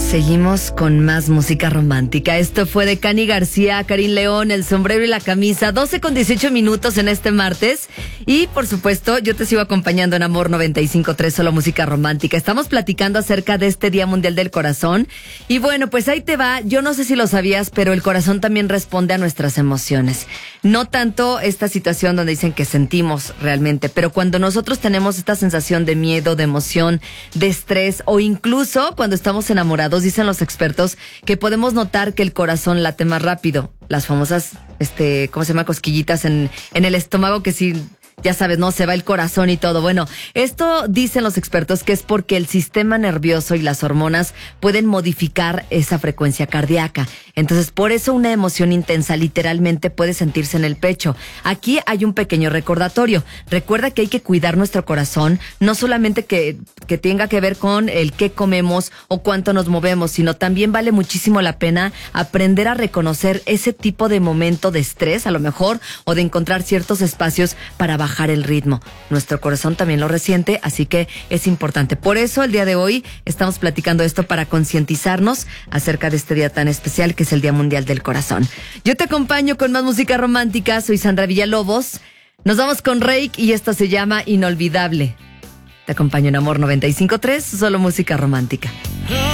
Seguimos con más música romántica. Esto fue de Cani García, Karin León, El sombrero y la camisa. 12:18 en este martes. Y por supuesto, yo te sigo acompañando en Amor 95.3, solo música romántica. Estamos platicando acerca de este Día Mundial del Corazón. Y bueno, pues ahí te va. Yo no sé si lo sabías, pero el corazón también responde a nuestras emociones. No tanto esta situación donde dicen que sentimos realmente, pero cuando nosotros tenemos esta sensación de miedo, de emoción, de estrés o incluso cuando estamos enamorados, dicen los expertos que podemos notar que el corazón late más rápido. Las famosas, ¿cómo se llama? Cosquillitas en el estómago que sí, ya sabes, ¿no? Se va el corazón y todo. Bueno, esto dicen los expertos que es porque el sistema nervioso y las hormonas pueden modificar esa frecuencia cardíaca. Entonces, por eso una emoción intensa literalmente puede sentirse en el pecho. Aquí hay un pequeño recordatorio. Recuerda que hay que cuidar nuestro corazón, no solamente que tenga que ver con el qué comemos o cuánto nos movemos, sino también vale muchísimo la pena aprender a reconocer ese tipo de momento de estrés, a lo mejor, o de encontrar ciertos espacios para bajar el ritmo. Nuestro corazón también lo resiente, así que es importante. Por eso el día de hoy estamos platicando esto para concientizarnos acerca de este día tan especial que es el Día Mundial del Corazón. Yo te acompaño con más música romántica, soy Sandra Villalobos. Nos vamos con Reik y esto se llama Inolvidable. Te acompaño en Amor 95.3, solo música romántica.